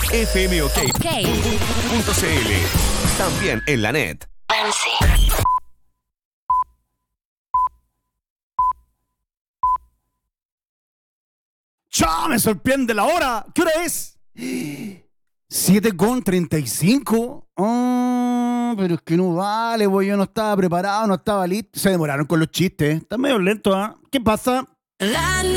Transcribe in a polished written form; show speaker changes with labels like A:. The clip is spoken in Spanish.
A: fmok.cl. También en la net.
B: ¡Chao! Me sorprende la hora. ¿Qué hora es? 7:35. Oh, pero es que no vale, pues yo no estaba preparado, no estaba listo. Se demoraron con los chistes. Están medio lentos, ¿ah? ¿Qué pasa?
C: La